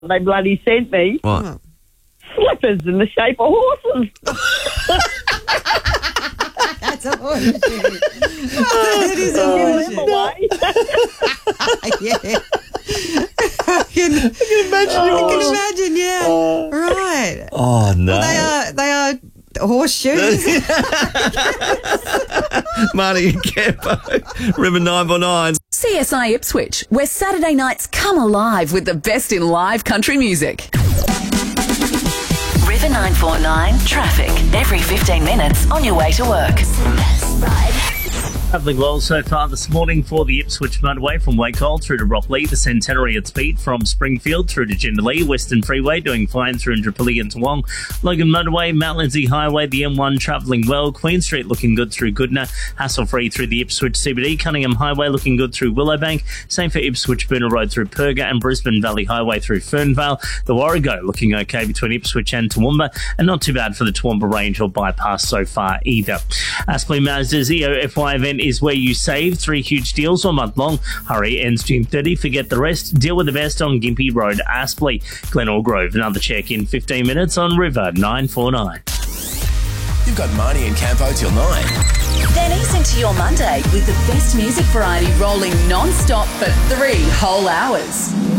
they bloody sent me? What? Slippers in the shape of horses. That's a horseshoe. That is a horseshoe. Yeah. I can imagine, yeah. Right. Oh, no. Well, they are horseshoes. Marty and Campo, River 949. CSI Ipswich, where Saturday nights come alive with the best in live country music. River 949 traffic every 15 minutes on your way to work. Travelling well so far this morning for the Ipswich motorway from Wacol through to Rockley, the Centenary at speed from Springfield through to Jindalee, Western Freeway doing fine through Indooroopilly and Toowong, Logan motorway, Mount Lindesay Highway, the M1 travelling well, Queen Street looking good through Goodna, hassle-free through the Ipswich CBD, Cunningham Highway looking good through Willowbank, same for Ipswich Boonah Road through Perga and Brisbane Valley Highway through Fernvale, the Warrego looking okay between Ipswich and Toowoomba, and not too bad for the Toowoomba Range or bypass so far either. Aspley Mazda's EOFY event is where you save 3 huge deals all month long. Hurry, ends June 30. Forget the rest. Deal with the best on Gympie Road, Aspley. Glenelg Grove, another check in 15 minutes on River 949. You've got Marnie and Campo till 9. Then ease into your Monday with the best music variety rolling non-stop for 3 whole hours.